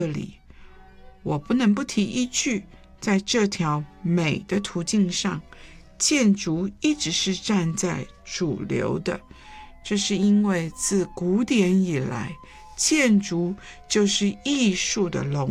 我不能不提一句，在这条美的途径上，建筑一直是站在主流的。这是因为自古典以来，建筑就是艺术的龙